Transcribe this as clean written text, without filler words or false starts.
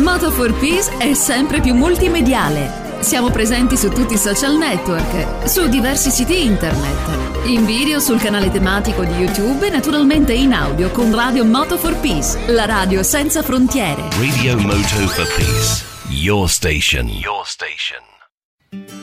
Moto for Peace è sempre più multimediale. Siamo presenti su tutti i social network, su diversi siti internet, in video sul canale tematico di YouTube e naturalmente in audio con Radio Moto for Peace, la radio senza frontiere. Radio Moto for Peace, your station.